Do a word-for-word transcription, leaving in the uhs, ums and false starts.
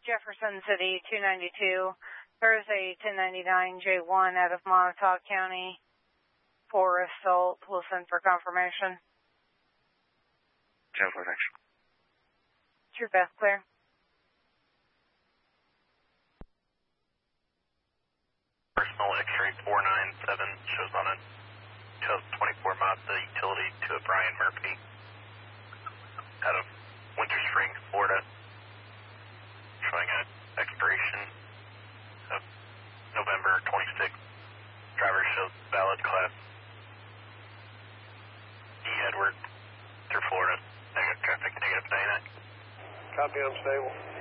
Jefferson City, two ninety-two, Thursday, ten ninety-nine, J one out of Montauk County for assault. We'll send for confirmation. ten four, thanks. True best, clear. Personal X-ray four nine seven shows on a two thousand twenty-four Mazda utility to a Brian Murphy out of Winter Springs, Florida, showing an expiration of November twenty-sixth. Driver shows valid class E. Edward through Florida. Negative traffic, negative ninety-nine. Copy, unstable.